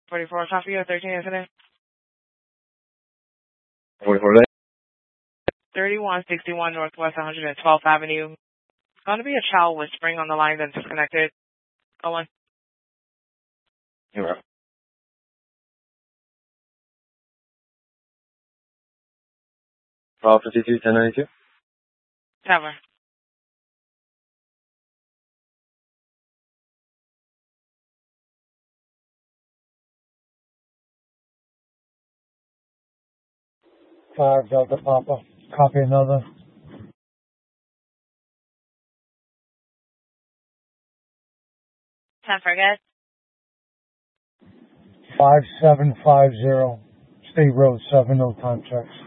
44 copy of 13 incident. 44 day? 3161 Northwest 112th Avenue. It's going to be a child whispering on the line that's disconnected. Go on. You're right. 1252, 1092? Tower. Five Delta Papa. Copy another. 10 forget. 5750. State Road 7, no contracts.